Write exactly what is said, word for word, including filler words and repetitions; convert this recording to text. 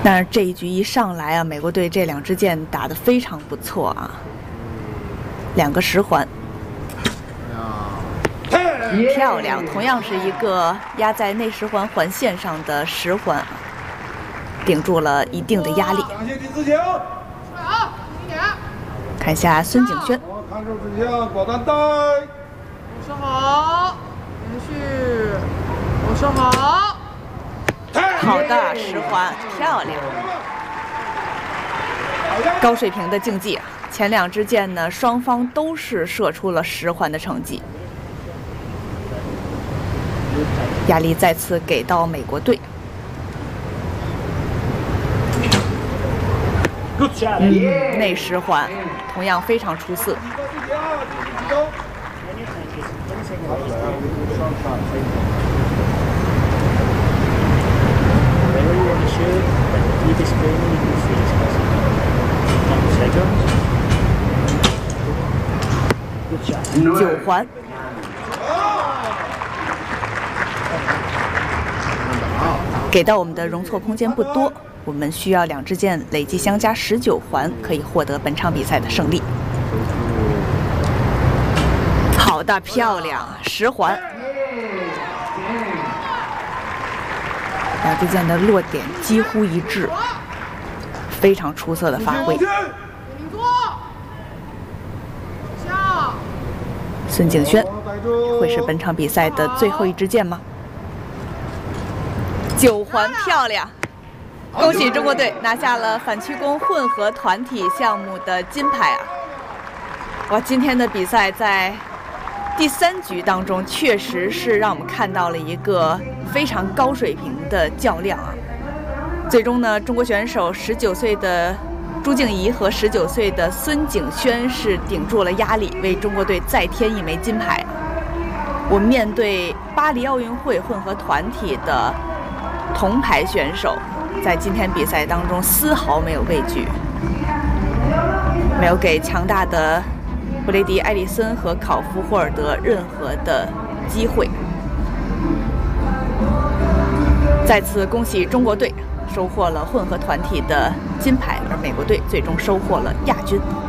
但是这一局一上来啊，美国队这两支箭打得非常不错啊，两个十环，漂亮！同样是一个压在内十环环线上的十环，顶住了一定的压力。看一下孙景轩， 看手指向保单带， 收好，连续，我收好。 好的十环，漂亮！高水平的竞技啊，前两支箭呢，双方都是射出了十环的成绩，压力再次给到美国队。嗯，内十环同样非常出色。 九环，给到我们的容错空间不多，我们需要两支箭累计相加十九环，可以获得本场比赛的胜利。好的，漂亮，十环。 两支箭的落点几乎一致，非常出色的发挥。孙景轩会是本场比赛的最后一支箭吗？九环漂亮，恭喜中国队拿下了反曲弓混合团体项目的金牌啊！哇，今天的比赛在第三局当中，确实是让我们看到了一个非常高水平的较量啊！最终呢，中国选手十九岁的朱静怡和十九岁的孙景轩是顶住了压力，为中国队再添一枚金牌。我们面对巴黎奥运会混合团体的铜牌选手，在今天比赛当中丝毫没有畏惧，没有给强大的布雷迪·埃里森和考夫·霍尔德任何的机会。再次恭喜中国队收获了混合团体的金牌，而美国队最终收获了亚军。